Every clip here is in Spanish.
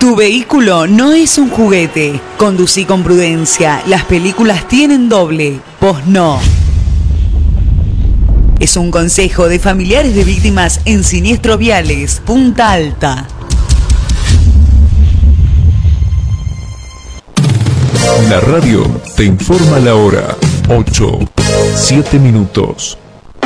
Tu vehículo no es un juguete. Conducí con prudencia. Las películas tienen doble. Vos no. Es un consejo de familiares de víctimas en siniestros viales. Punta Alta. La radio te informa la hora. 8:07.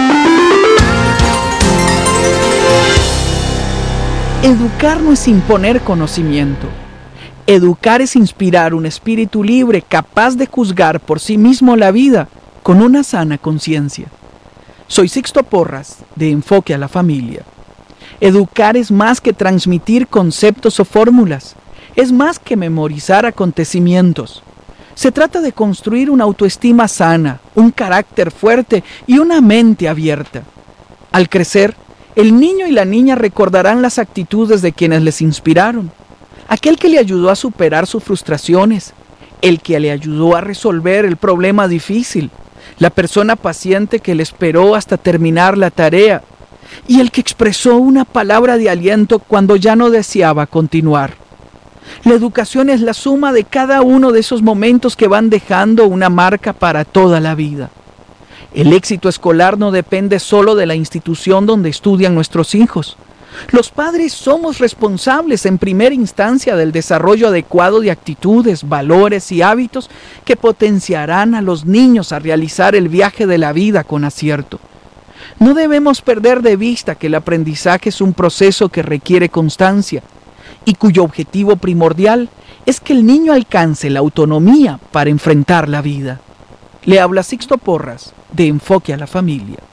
Educar no es imponer conocimiento. Educar es inspirar un espíritu libre capaz de juzgar por sí mismo la vida con una sana conciencia. Soy Sixto Porras, de Enfoque a la Familia. Educar es más que transmitir conceptos o fórmulas. Es más que memorizar acontecimientos. Se trata de construir una autoestima sana, un carácter fuerte y una mente abierta. Al crecer, el niño y la niña recordarán las actitudes de quienes les inspiraron. Aquel que le ayudó a superar sus frustraciones, el que le ayudó a resolver el problema difícil, la persona paciente que le esperó hasta terminar la tarea y el que expresó una palabra de aliento cuando ya no deseaba continuar. La educación es la suma de cada uno de esos momentos que van dejando una marca para toda la vida. El éxito escolar no depende solo de la institución donde estudian nuestros hijos. Los padres somos responsables en primera instancia del desarrollo adecuado de actitudes, valores y hábitos que potenciarán a los niños a realizar el viaje de la vida con acierto. No debemos perder de vista que el aprendizaje es un proceso que requiere constancia y cuyo objetivo primordial es que el niño alcance la autonomía para enfrentar la vida. Le habla Sixto Porras, de Enfoque a la Familia.